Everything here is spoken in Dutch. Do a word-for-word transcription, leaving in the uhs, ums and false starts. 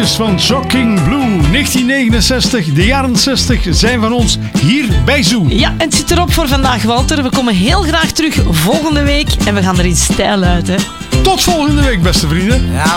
Blues van Shocking Blue. negentien negenenzestig, de jaren zestig zijn van ons hier bij Zoo. Ja, en het zit erop voor vandaag, Walter. We komen heel graag terug volgende week en we gaan er in stijl uit, hè. Tot volgende week, beste vrienden. Ja,